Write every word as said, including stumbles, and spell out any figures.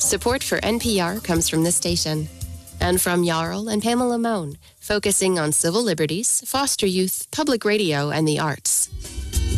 Support for N P R comes from this station and from Jarl and Pamela Mohn, focusing on civil liberties, foster youth, public radio, and the arts.